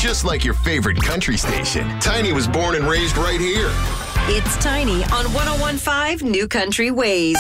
just like your favorite country station. Tiny was born and raised right here. It's Tiny on 101.5 New Country Ways.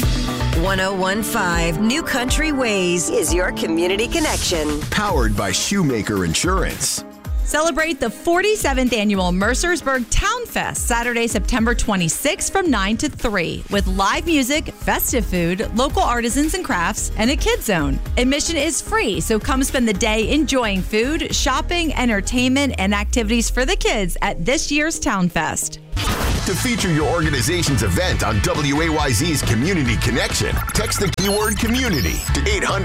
101.5 New Country Ways is your community connection. Powered by Shoemaker Insurance. Celebrate the 47th annual Mercersburg Town Fest, Saturday, September 26th from 9 to 3, with live music, festive food, local artisans and crafts, and a kids zone. Admission is free, so come spend the day enjoying food, shopping, entertainment, and activities for the kids at this year's Town Fest. To feature your organization's event on WAYZ's Community Connection, text the keyword community to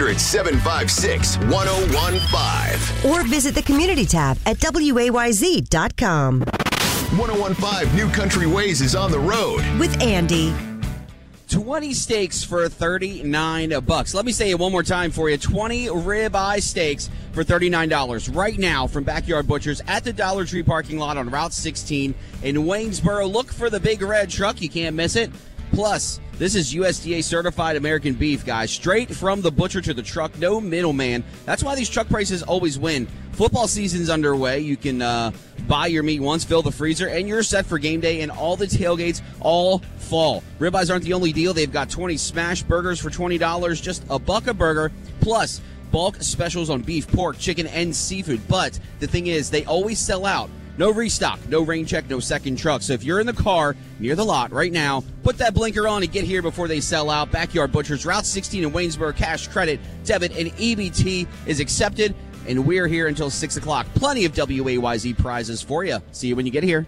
800-756-1015. Or visit the community tab at WAYZ.com. 101.5 New Country Ways is on the road. With Andy. 20 steaks for $39. Let me say it one more time for you. 20 ribeye steaks for $39 right now from Backyard Butchers at the Dollar Tree parking lot on Route 16 in Waynesboro. Look for the big red truck. You can't miss it. Plus, this is USDA certified American beef, guys. Straight from the butcher to the truck. No middleman. That's why these truck prices always win. Football season's underway. You can buy your meat once, fill the freezer, and you're set for game day and all the tailgates all fall. Ribeyes aren't the only deal. They've got 20 smash burgers for $20, just $1 a burger, plus bulk specials on beef, pork, chicken, and seafood. But the thing is, they always sell out. No restock, no rain check, no second truck. So if you're in the car near the lot right now, put that blinker on and get here before they sell out. Backyard Butchers, Route 16 in Waynesboro. Cash, credit, debit, and EBT is accepted. And we're here until 6 o'clock. Plenty of WAYZ prizes for you. See you when you get here.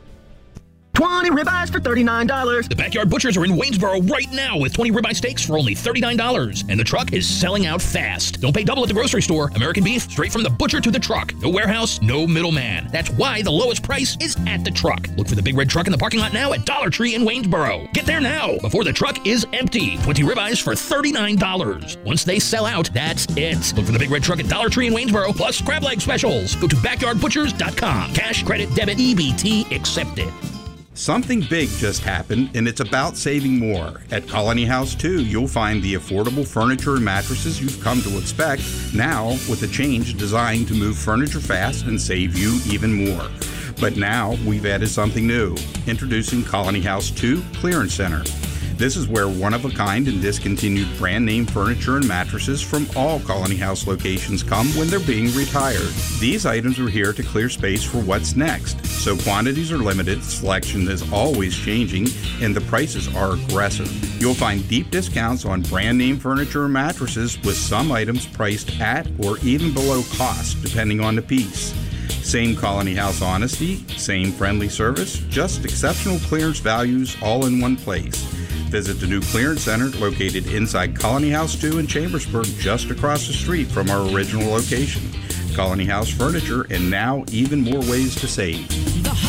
20 ribeyes for $39. The Backyard Butchers are in Waynesboro right now with 20 ribeye steaks for only $39. And the truck is selling out fast. Don't pay double at the grocery store. American beef, straight from the butcher to the truck. No warehouse, no middleman. That's why the lowest price is at the truck. Look for the big red truck in the parking lot now at Dollar Tree in Waynesboro. Get there now before the truck is empty. 20 ribeyes for $39. Once they sell out, that's it. Look for the big red truck at Dollar Tree in Waynesboro, plus crab leg specials. Go to backyardbutchers.com. Cash, credit, debit, EBT accepted. Something big just happened, and it's about saving more. At Colony House 2, you'll find the affordable furniture and mattresses you've come to expect, now with a change designed to move furniture fast and save you even more. But now we've added something new. Introducing Colony House 2 Clearance Center. This is where one-of-a-kind and discontinued brand-name furniture and mattresses from all Colony House locations come when they're being retired. These items are here to clear space for what's next. So quantities are limited, selection is always changing, and the prices are aggressive. You'll find deep discounts on brand-name furniture and mattresses, with some items priced at or even below cost, depending on the piece. Same Colony House honesty, same friendly service, just exceptional clearance values all in one place. Visit the new clearance center located inside Colony House 2 in Chambersburg, just across the street from our original location. Colony House Furniture, and now even more ways to save.